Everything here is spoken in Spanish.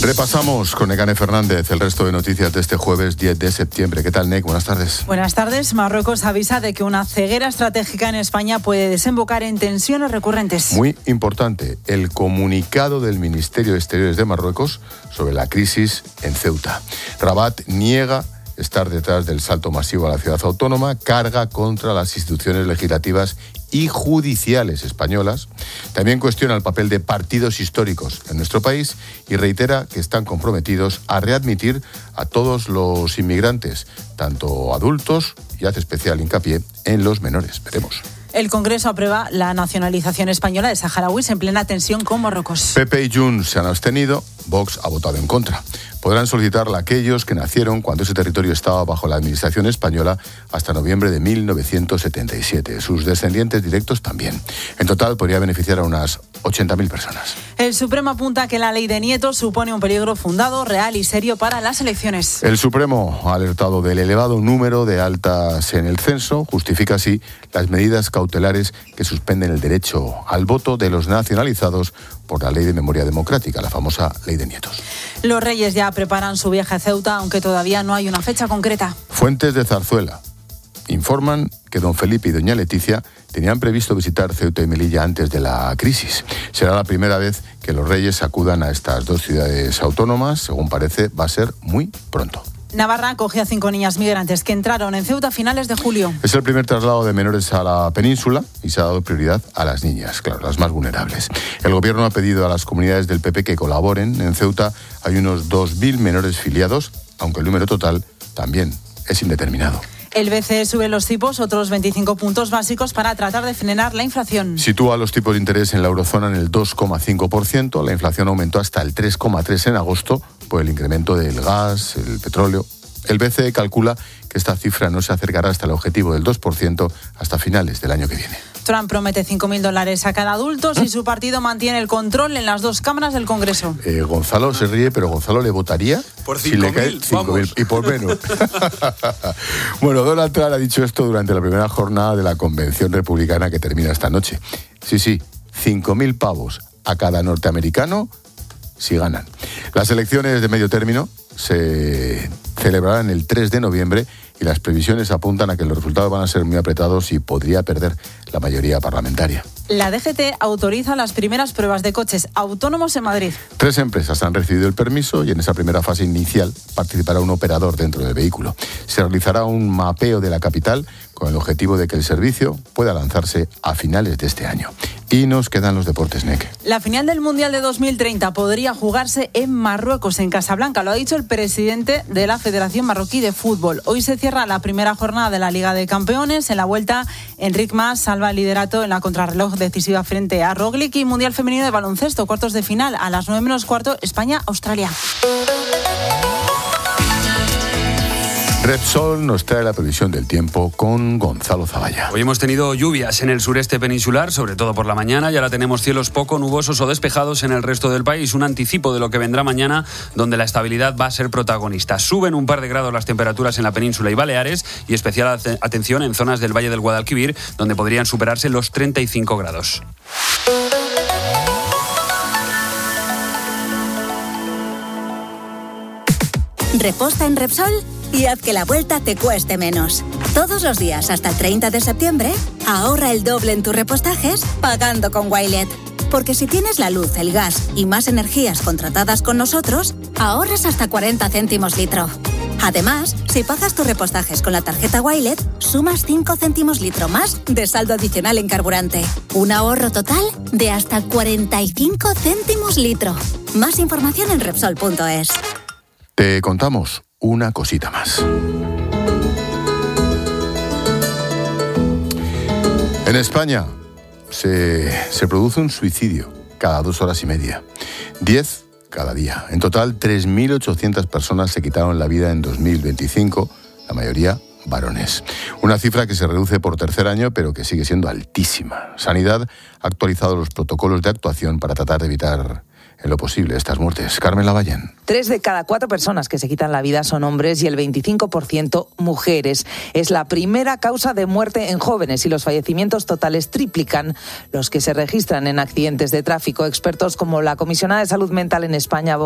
Repasamos con Nekane Fernández el resto de noticias de este jueves 10 de septiembre. ¿Qué tal, Nek? Buenas tardes. Buenas tardes. Marruecos avisa de que una ceguera estratégica en España puede desembocar en tensiones recurrentes. Muy importante, el comunicado del Ministerio de Exteriores de Marruecos sobre la crisis en Ceuta. Rabat niega estar detrás del salto masivo a la ciudad autónoma, carga contra las instituciones legislativas y judiciales españolas. También cuestiona el papel de partidos históricos en nuestro país y reitera que están comprometidos a readmitir a todos los inmigrantes, tanto adultos, y hace especial hincapié en los menores. Veremos. El Congreso aprueba la nacionalización española de saharauis en plena tensión con Marruecos. PP y Junts se han abstenido, Vox ha votado en contra. Podrán solicitarla aquellos que nacieron cuando ese territorio estaba bajo la administración española hasta noviembre de 1977. Sus descendientes directos también. En total podría beneficiar a unas 80.000 personas. El Supremo apunta que la ley de nietos supone un peligro fundado, real y serio para las elecciones. El Supremo ha alertado del elevado número de altas en el censo. Justifica así las medidas cautelares que suspenden el derecho al voto de los nacionalizados por la Ley de Memoria Democrática, la famosa Ley de Nietos. Los Reyes ya preparan su viaje a Ceuta, aunque todavía no hay una fecha concreta. Fuentes de Zarzuela informan que don Felipe y doña Leticia tenían previsto visitar Ceuta y Melilla antes de la crisis. Será la primera vez que los Reyes acudan a estas dos ciudades autónomas. Según parece, va a ser muy pronto. Navarra acoge a 5 niñas migrantes que entraron en Ceuta a finales de julio. Es el primer traslado de menores a la península y se ha dado prioridad a las niñas, claro, las más vulnerables. El gobierno ha pedido a las comunidades del PP que colaboren. En Ceuta hay unos 2.000 menores filiados, aunque el número total también es indeterminado. El BCE sube los tipos otros 25 puntos básicos para tratar de frenar la inflación. Sitúa los tipos de interés en la eurozona en el 2,5%. La inflación aumentó hasta el 3,3% en agosto por el incremento del gas, el petróleo. El BCE calcula que esta cifra no se acercará hasta el objetivo del 2% hasta finales del año que viene. Trump promete $5.000 a cada adulto si su partido mantiene el control en las dos cámaras del Congreso. Gonzalo se ríe, pero Gonzalo le votaría por 5.000, si le cae 5.000 y por menos. Bueno, Donald Trump ha dicho esto durante la primera jornada de la convención republicana que termina esta noche. Sí, 5.000 pavos a cada norteamericano si ganan. Las elecciones de medio término se celebrarán el 3 de noviembre y las previsiones apuntan a que los resultados van a ser muy apretados y podría perder la mayoría parlamentaria. La DGT autoriza las primeras pruebas de coches autónomos en Madrid. 3 empresas han recibido el permiso y en esa primera fase inicial participará un operador dentro del vehículo. Se realizará un mapeo de la capital con el objetivo de que el servicio pueda lanzarse a finales de este año. Y nos quedan los deportes, Nek. La final del Mundial de 2030 podría jugarse en Marruecos, en Casablanca. Lo ha dicho el presidente de la Federación Marroquí de Fútbol. Hoy se cierra la primera jornada de la Liga de Campeones. En la vuelta, Enric Mas salva el liderato en la contrarreloj decisiva frente a Roglic. Y Mundial Femenino de Baloncesto, cuartos de final. A las 9:15, España-Australia. Repsol nos trae la previsión del tiempo con Gonzalo Zavalla. Hoy hemos tenido lluvias en el sureste peninsular, sobre todo por la mañana, y ahora tenemos cielos poco nubosos o despejados en el resto del país. Un anticipo de lo que vendrá mañana, donde la estabilidad va a ser protagonista. Suben un par de grados las temperaturas en la península y Baleares, y especial atención en zonas del Valle del Guadalquivir, donde podrían superarse los 35 grados. Reposta en Repsol y haz que la vuelta te cueste menos. Todos los días hasta el 30 de septiembre, ahorra el doble en tus repostajes pagando con Wilet. Porque si tienes la luz, el gas y más energías contratadas con nosotros, ahorras hasta 40 céntimos litro. Además, si pagas tus repostajes con la tarjeta Wilet, sumas 5 céntimos litro más de saldo adicional en carburante. Un ahorro total de hasta 45 céntimos litro. Más información en Repsol.es. Te contamos una cosita más. En España se produce un suicidio cada 2 horas y media. 10 cada día. En total, 3.800 personas se quitaron la vida en 2025, la mayoría varones. Una cifra que se reduce por tercer año, pero que sigue siendo altísima. Sanidad ha actualizado los protocolos de actuación para tratar de evitar en lo posible estas muertes. Carmen Lavallén. 3 de cada 4 personas que se quitan la vida son hombres y el 25% mujeres. Es la primera causa de muerte en jóvenes y los fallecimientos totales triplican los que se registran en accidentes de tráfico. Expertos como la Comisionada de Salud Mental en España